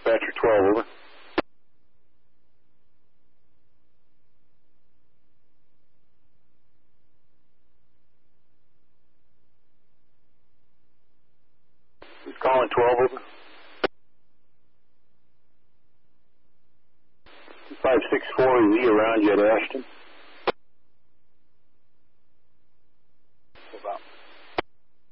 Dispatcher 12, over. Calling 12, over. 564 EZ around you at Ashton.